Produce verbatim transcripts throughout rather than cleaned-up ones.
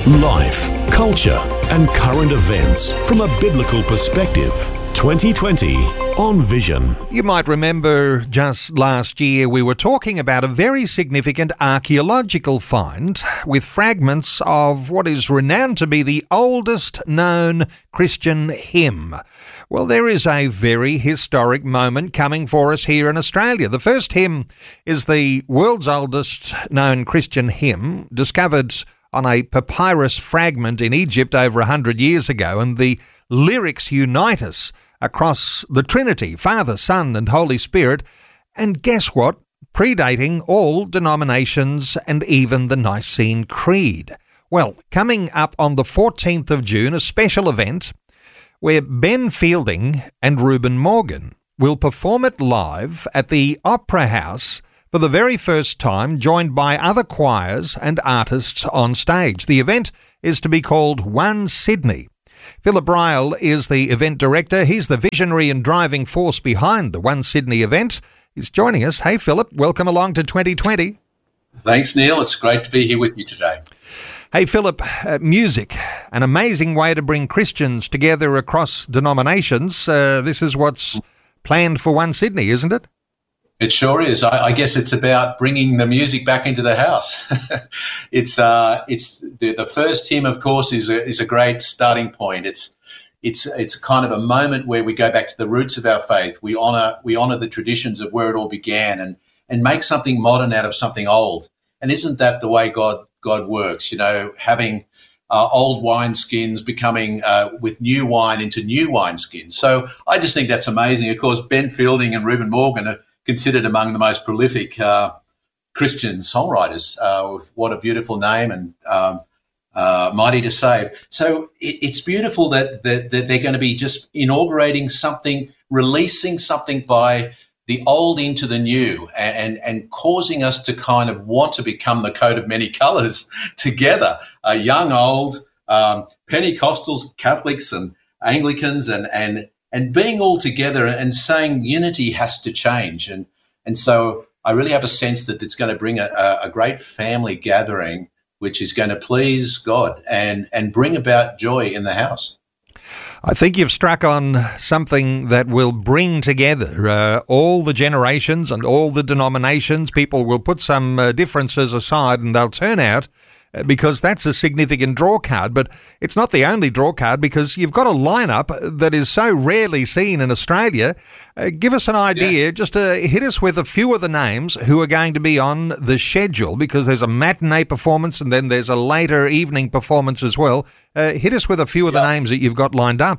Life, culture, and current events from a biblical perspective. twenty twenty on Vision. You might remember just last year we were talking about a very significant archaeological find with fragments of what is renowned to be the oldest known Christian hymn. Well, there is a very historic moment coming for us here in Australia. The first hymn is the world's oldest known Christian hymn, discovered on a papyrus fragment in Egypt over one hundred years ago, and the lyrics unite us across the Trinity, Father, Son and Holy Spirit, and guess what? Predating all denominations and even the Nicene Creed. Well, coming up on the fourteenth of June, a special event where Ben Fielding and Reuben Morgan will perform it live at the Opera House for the very first time, joined by other choirs and artists on stage. The event is to be called One Sydney. Philip Ryle is the event director. He's the visionary and driving force behind the One Sydney event. He's joining us. Hey, Philip, welcome along to twenty twenty. Thanks, Neil. It's great to be here with you today. Hey, Philip, uh, music, an amazing way to bring Christians together across denominations. Uh, this is what's planned for One Sydney, isn't it? It sure is. I, I guess it's about bringing the music back into the house. it's uh, it's the, the first hymn, of course, is a, is a great starting point. It's it's it's kind of a moment where we go back to the roots of our faith. We honor we honor the traditions of where it all began, and and make something modern out of something old. And isn't that the way God God works? You know, having uh, old wineskins becoming uh, with new wine into new wineskins. So I just think that's amazing. Of course, Ben Fielding and Reuben Morgan are considered among the most prolific uh, Christian songwriters. Uh, with what a beautiful name, and um, uh, mighty to save. So it, it's beautiful that, that, that they're going to be just inaugurating something, releasing something by the old into the new, and, and causing us to kind of want to become the coat of many colours together. Uh, young, old, um, Pentecostals, Catholics and Anglicans, and and and being all together and saying unity has to change. And and so I really have a sense that it's going to bring a, a great family gathering, which is going to please God and, and bring about joy in the house. I think you've struck on something that will bring together uh, all the generations and all the denominations. People will put some uh, differences aside and they'll turn out, because that's a significant draw card. But it's not the only draw card, because you've got a lineup that is so rarely seen in Australia. Uh, give us an idea, yes. just uh, hit us with a few of the names who are going to be on the schedule, because there's a matinee performance and then there's a later evening performance as well. Uh, hit us with a few of the yep. names that you've got lined up.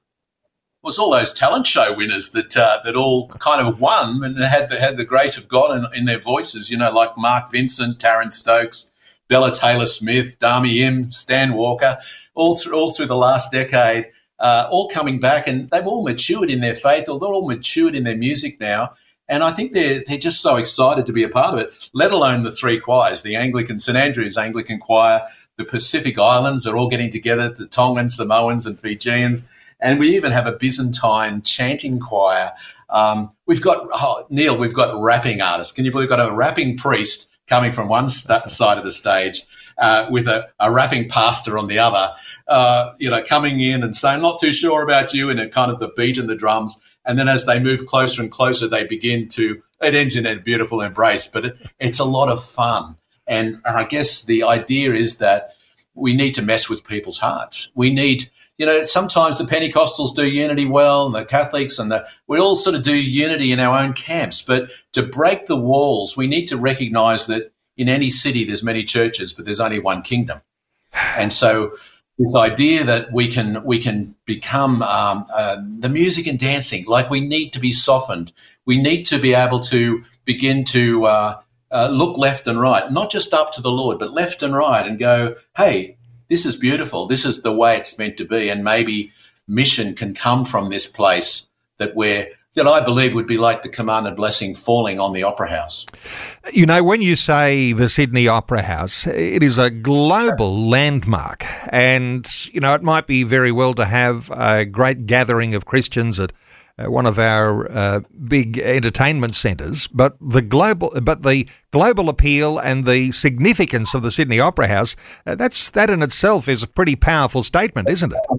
Well, it's all those talent show winners that uh, that all kind of won and had the, had the grace of God in, in their voices, you know, like Mark Vincent, Taryn Stokes, Bella Taylor-Smith, Dami Im, Stan Walker, all through, all through the last decade, uh, all coming back, and they've all matured in their faith, or they're all matured in their music now. And I think they're, they're just so excited to be a part of it, let alone the three choirs, the Anglican, St Andrew's Anglican Choir, the Pacific Islands are all getting together, the Tongans, Samoans and Fijians, and we even have a Byzantine chanting choir. Um, we've got, oh, Neil, we've got rapping artists. Can you believe we've got a rapping priest coming from one st- side of the stage uh, with a, a rapping pastor on the other, uh, you know, coming in and saying, not too sure about you, and a kind of the beat and the drums. And then as they move closer and closer, they begin to, it ends in a beautiful embrace, but it, it's a lot of fun. And, and I guess the idea is that we need to mess with people's hearts. We need, you know, sometimes the Pentecostals do unity well, and the Catholics, and the, we all sort of do unity in our own camps. But to break the walls, we need to recognise that in any city there's many churches, but there's only one kingdom. And so this idea that we can we can become um, uh, the music and dancing, like we need to be softened. We need to be able to begin to uh, uh, look left and right, not just up to the Lord, but left and right, and go, hey, this is beautiful. This is the way it's meant to be. And maybe mission can come from this place that we're, that I believe would be like the commanded blessing falling on the Opera House. You know, when you say the Sydney Opera House, it is a global landmark. And, you know, it might be very well to have a great gathering of Christians at uh, one of our uh, big entertainment centres. But the global, but the global appeal and the significance of the Sydney Opera House, uh, that's that in itself is a pretty powerful statement, isn't it?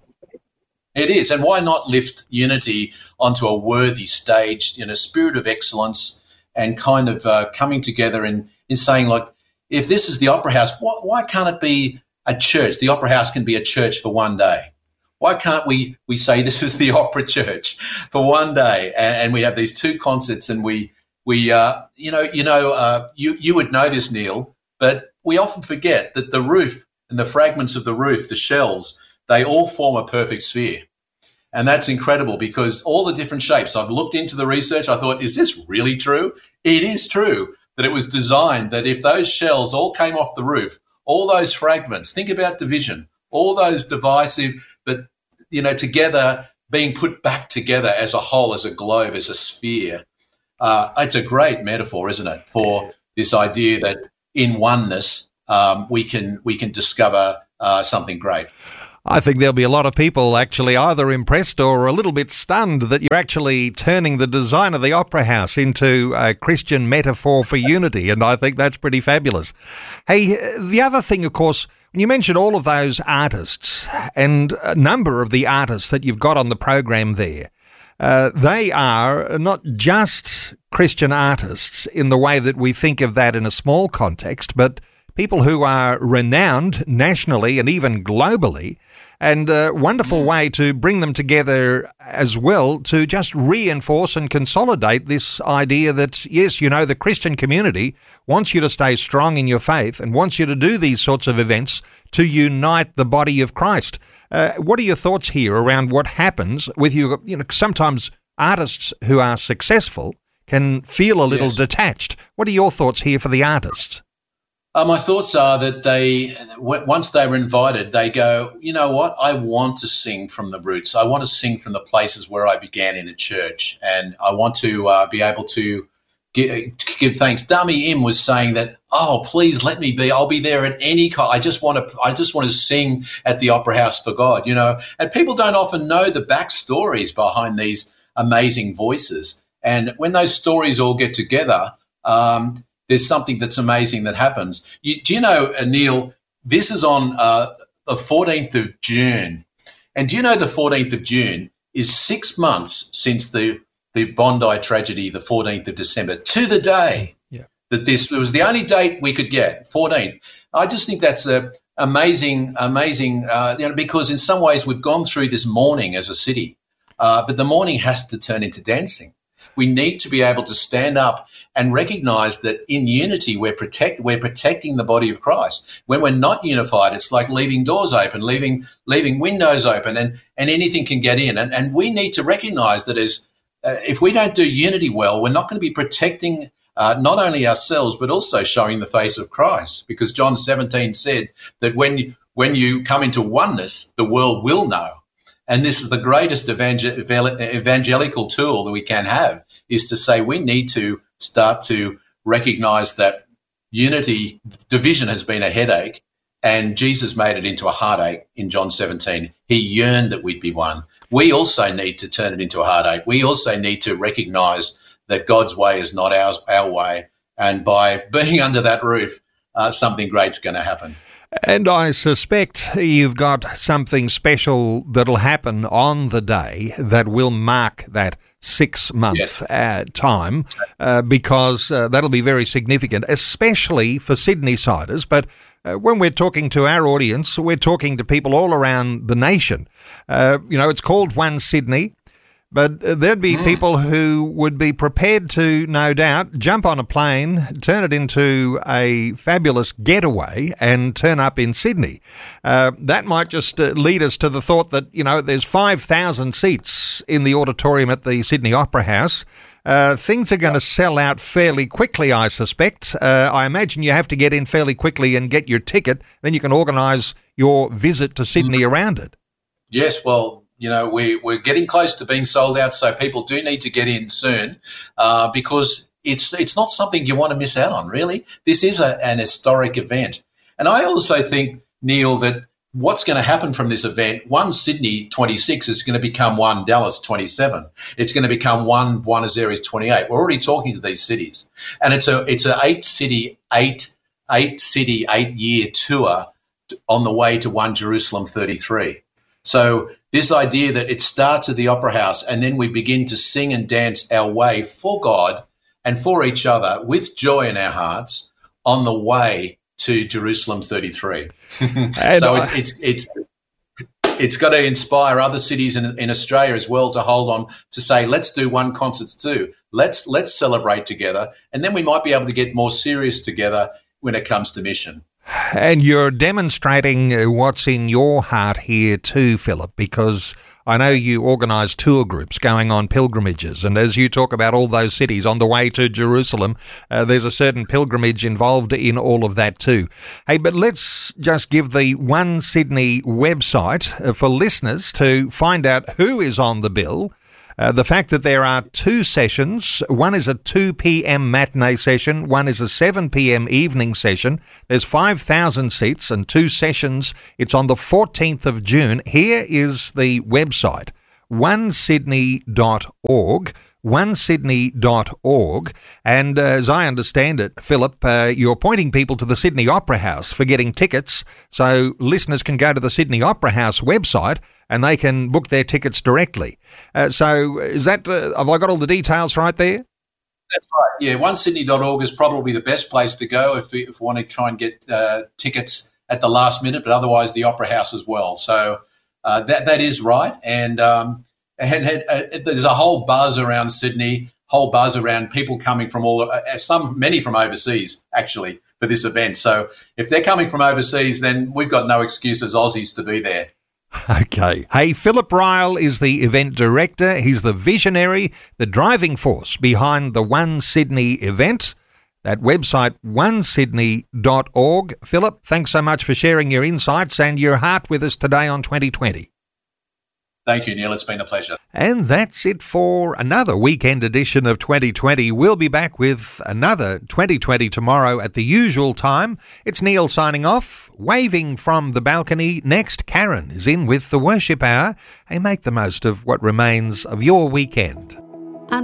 It is, and why not lift Unity onto a worthy stage in a spirit of excellence and kind of uh, coming together in, in saying, like, if this is the Opera House, why, why can't it be a church? The Opera House can be a church for one day. Why can't we we say this is the Opera Church for one day, and, and we have these two concerts, and we we uh, you know you know uh, you you would know this, Neil, but we often forget that the roof and the fragments of the roof, the shells, they all form a perfect sphere. And that's incredible because all the different shapes, I've looked into the research, I thought, is this really true? It is true that it was designed that if those shells all came off the roof, all those fragments, think about division, all those divisive, but, you know, together, being put back together as a whole, as a globe, as a sphere. Uh, it's a great metaphor, isn't it, for this idea that in oneness um, we can we can discover uh, something great. I think there'll be a lot of people actually either impressed or a little bit stunned that you're actually turning the design of the Opera House into a Christian metaphor for unity, and I think that's pretty fabulous. Hey, the other thing, of course, when you mentioned all of those artists and a number of the artists that you've got on the program there, uh, they are not just Christian artists in the way that we think of that in a small context, but people who are renowned nationally and even globally, and a wonderful way to bring them together as well to just reinforce and consolidate this idea that, yes, you know, the Christian community wants you to stay strong in your faith and wants you to do these sorts of events to unite the body of Christ. Uh, what are your thoughts here around what happens with you? You know, sometimes artists who are successful can feel a little yes. detached. What are your thoughts here for the artists? Uh, my thoughts are that they, w- once they were invited, they go, you know what, I want to sing from the roots. I want to sing from the places where I began in a church, and I want to uh, be able to give, give thanks. Dami Im was saying that, oh, please let me be. I'll be there at any cost. I just want to. I just want to sing at the Opera House for God, you know. And people don't often know the backstories behind these amazing voices. And when those stories all get together, um, there's something that's amazing that happens. You, do you know, uh, Neil, this is on uh, the fourteenth of June. And do you know the fourteenth of June is six months since the, the Bondi tragedy, the fourteenth of December, to the day yeah. that this was the only date we could get, fourteenth. I just think that's a amazing, amazing, uh, you know, because in some ways we've gone through this mourning as a city, uh, but the mourning has to turn into dancing. We need to be able to stand up and recognise that in unity we're protect we're protecting the body of Christ. When we're not unified, it's like leaving doors open, leaving leaving windows open, and, and anything can get in. And and we need to recognise that as uh, if we don't do unity well, we're not going to be protecting uh, not only ourselves but also showing the face of Christ. Because John seventeen said that when you, when you come into oneness, the world will know. And this is the greatest evangel- evangelical tool that we can have, is to say we need to start to recognise that unity, division has been a headache, and Jesus made it into a heartache in John seventeen. He yearned that we'd be one. We also need to turn it into a heartache. We also need to recognise that God's way is not ours, our way. And by being under that roof, uh, something great's going to happen. And I suspect you've got something special that'll happen on the day that will mark that six-month yes. uh, time uh, because uh, that'll be very significant, especially for Sydney-siders. But uh, when we're talking to our audience, we're talking to people all around the nation. Uh, you know, it's called One Sydney. But there'd be mm. people who would be prepared to, no doubt, jump on a plane, turn it into a fabulous getaway and turn up in Sydney. Uh, that might just uh, lead us to the thought that, you know, there's five thousand seats in the auditorium at the Sydney Opera House. Uh, things are going to sell out fairly quickly, I suspect. Uh, I imagine you have to get in fairly quickly and get your ticket. Then you can organise your visit to Sydney mm. around it. Yes, well, you know, we, we're getting close to being sold out, so people do need to get in soon uh, because it's it's not something you want to miss out on, really. This is a, an historic event. And I also think, Neil, that what's going to happen from this event, one Sydney twenty-six is going to become one Dallas twenty-seven. It's going to become one Buenos Aires twenty-eight. We're already talking to these cities. And it's a it's a eight city, eight, eight city, eight year tour on the way to one Jerusalem thirty-three. So this idea that it starts at the Opera House and then we begin to sing and dance our way for God and for each other with joy in our hearts on the way to Jerusalem thirty-three. So it's, it's it's it's got to inspire other cities in, in Australia as well to hold on to say, let's do one concert too. Let's let's celebrate together, and then we might be able to get more serious together when it comes to mission. And you're demonstrating what's in your heart here too, Philip, because I know you organise tour groups going on pilgrimages, and as you talk about all those cities on the way to Jerusalem, uh, there's a certain pilgrimage involved in all of that too. Hey, but let's just give the One Sydney website for listeners to find out who is on the bill. Uh, the fact that there are two sessions, one is a two p.m. matinee session, one is a seven p.m. evening session. There's five thousand seats and two sessions. It's on the fourteenth of June. Here is the website, one sydney dot org. one sydney dot org, and uh, as I understand it, Philip, uh, you're pointing people to the Sydney Opera House for getting tickets, so listeners can go to the Sydney Opera House website and they can book their tickets directly. Uh, so is that, uh, have I got all the details right there? That's right. Yeah, one sydney dot org is probably the best place to go if we, if we want to try and get uh, tickets at the last minute, but otherwise the Opera House as well. So uh, that that is right, and um, And, and uh, there's a whole buzz around Sydney, whole buzz around people coming from all, uh, some, many from overseas, actually, for this event. So if they're coming from overseas, then we've got no excuse as Aussies to be there. Okay. Hey, Philip Ryle is the event director. He's the visionary, the driving force behind the One Sydney event. That website, one sydney dot org. Philip, thanks so much for sharing your insights and your heart with us today on twenty twenty. Thank you, Neil. It's been a pleasure. And that's it for another weekend edition of twenty twenty. We'll be back with another twenty twenty tomorrow at the usual time. It's Neil signing off, waving from the balcony. Next, Karen is in with the Worship Hour. Hey, make the most of what remains of your weekend.